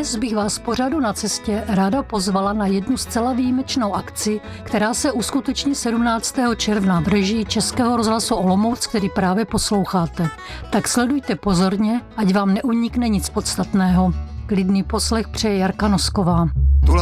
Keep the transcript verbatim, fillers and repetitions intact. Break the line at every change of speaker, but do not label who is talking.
Dnes bych vás pořadu Na cestě ráda pozvala na jednu zcela výjimečnou akci, která se uskuteční sedmnáctého června v režii Českého rozhlasu Olomouc, který právě posloucháte. Tak sledujte pozorně, ať vám neunikne nic podstatného. Klidný poslech přeje Jarka Nosková.